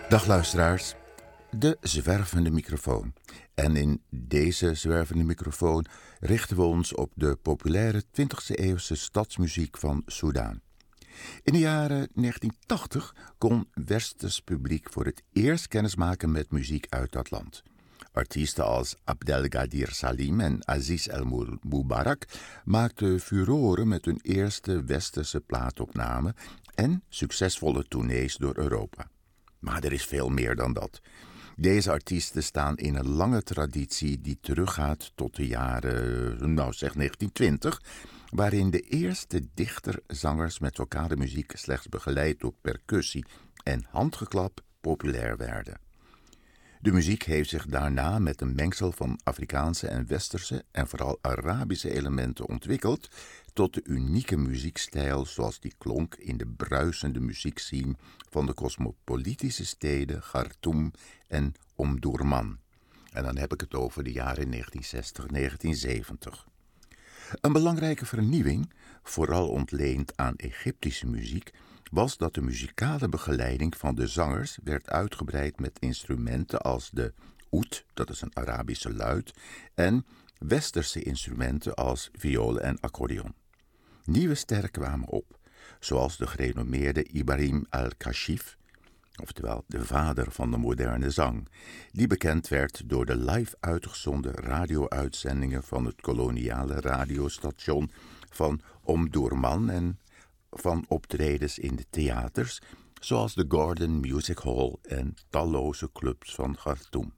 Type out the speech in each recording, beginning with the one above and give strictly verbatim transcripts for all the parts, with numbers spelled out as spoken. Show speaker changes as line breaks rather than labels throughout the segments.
Dag luisteraars, de zwervende microfoon. En in deze zwervende microfoon richten we ons op de populaire twintigste eeuwse stadsmuziek van Soedan. In de jaren negentien tachtig kon westers publiek voor het eerst kennismaken met muziek uit dat land. Artiesten als Abdelgadir Salim en Aziz El Mubarak maakten furoren met hun eerste westerse plaatopname en succesvolle tournees door Europa. Maar er is veel meer dan dat. Deze artiesten staan in een lange traditie die teruggaat tot de jaren, nou zeg negentien twintig, waarin de eerste dichterzangers met vocale muziek slechts begeleid door percussie en handgeklap populair werden. De muziek heeft zich daarna met een mengsel van Afrikaanse en Westerse en vooral Arabische elementen ontwikkeld tot de unieke muziekstijl zoals die klonk in de bruisende muziekscene van de cosmopolitische steden Khartoum en Omdurman. En dan heb ik het over de jaren negentien zestig tot negentien zeventig. Een belangrijke vernieuwing, vooral ontleend aan Egyptische muziek, was dat de muzikale begeleiding van de zangers werd uitgebreid met instrumenten als de oud, dat is een Arabische luit, en westerse instrumenten als violen en accordeon. Nieuwe sterren kwamen op, zoals de gerenommeerde Ibrahim al-Kashif, oftewel de vader van de moderne zang, die bekend werd door de live uitgezonden radio-uitzendingen van het koloniale radiostation van Omdurman en van optredens in de theaters, zoals de Gordon Music Hall en talloze clubs van Khartoum.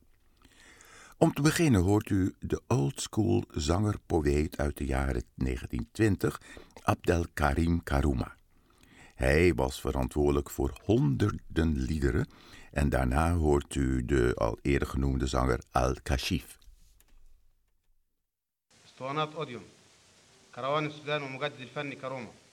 Om te beginnen hoort u de oldschool zanger-poëet uit de jaren negentien twintig, Abdelkarim Karouma. Hij was verantwoordelijk voor honderden liederen en daarna hoort u de al eerder genoemde zanger Al-Kashif.
اسطوانات اوديوم كروان السودان ومجدد الفني كروما